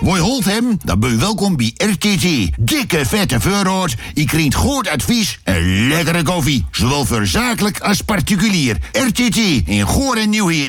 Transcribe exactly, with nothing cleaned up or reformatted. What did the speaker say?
Mooi holt hem, dan ben je welkom bij R T T. Dikke vette voorraad, je krijgt goed advies en lekkere koffie. Zowel voor zakelijk als particulier. R T T in Goor en Nieuwheer.